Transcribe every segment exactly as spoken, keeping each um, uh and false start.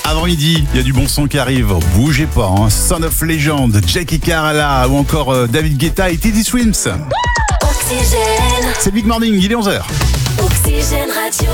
Avant midi, il y a du bon son qui arrive. Bougez pas, hein. Son of Legend, Jackie Carala ou encore euh, David Guetta et Teddy Swims. Oxygène. C'est Big Morning, il est onze heures. Oxygène Radio.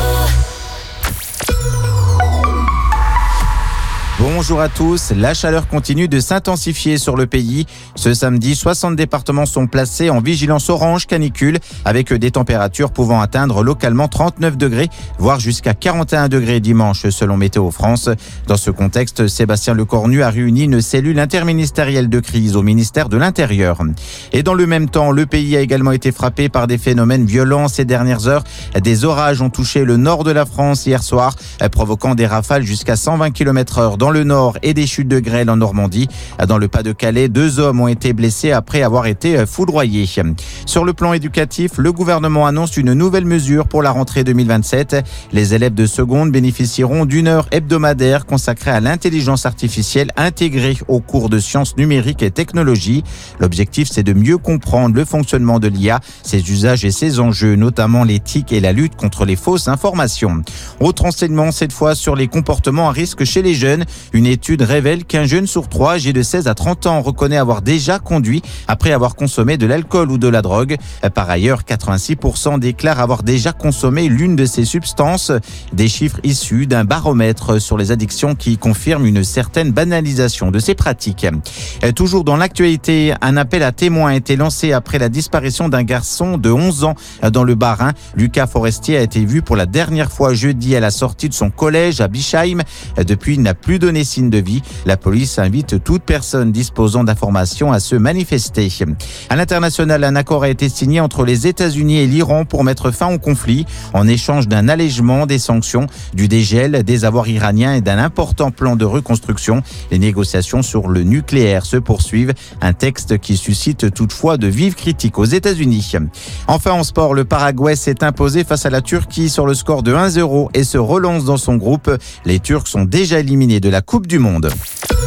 Bonjour à tous, la chaleur continue de s'intensifier sur le pays. Ce samedi, soixante départements sont placés en vigilance orange canicule avec des températures pouvant atteindre localement trente-neuf degrés, voire jusqu'à quarante et un degrés dimanche selon Météo France. Dans ce contexte, Sébastien Lecornu a réuni une cellule interministérielle de crise au ministère de l'Intérieur. Et dans le même temps, le pays a également été frappé par des phénomènes violents ces dernières heures. Des orages ont touché le nord de la France hier soir, provoquant des rafales jusqu'à cent vingt kilomètres heure dans le nord et des chutes de grêle en Normandie. Dans le Pas-de-Calais, deux hommes ont été blessés après avoir été foudroyés. Sur le plan éducatif, le gouvernement annonce une nouvelle mesure pour la rentrée deux mille vingt-sept. Les élèves de seconde bénéficieront d'une heure hebdomadaire consacrée à l'intelligence artificielle intégrée au cours de sciences numériques et technologies. L'objectif, c'est de mieux comprendre le fonctionnement de l'I A, ses usages et ses enjeux, notamment l'éthique et la lutte contre les fausses informations. Autre enseignement, cette fois sur les comportements à risque chez les jeunes. Une étude révèle qu'un jeune sur trois âgé de seize à trente ans reconnaît avoir déjà conduit après avoir consommé de l'alcool ou de la drogue. Par ailleurs, quatre-vingt-six pour cent déclarent avoir déjà consommé l'une de ces substances. Des chiffres issus d'un baromètre sur les addictions qui confirment une certaine banalisation de ces pratiques. Toujours dans l'actualité, un appel à témoins a été lancé après la disparition d'un garçon de onze ans dans le Bas-Rhin. Lucas Forestier a été vu pour la dernière fois jeudi à la sortie de son collège à Bischheim. Depuis, il n'a plus donné signe de vie. La police invite toute personne disposant d'informations à se manifester. À l'international, un accord a été signé entre les États-Unis et l'Iran pour mettre fin au conflit en échange d'un allègement des sanctions, du dégel des avoirs iraniens et d'un important plan de reconstruction. Les négociations sur le nucléaire se poursuivent. Un texte qui suscite toutefois de vives critiques aux États-Unis. Enfin, en sport, le Paraguay s'est imposé face à la Turquie sur le score de un zéro et se relance dans son groupe. Les Turcs sont déjà éliminés de la Coupe du Monde.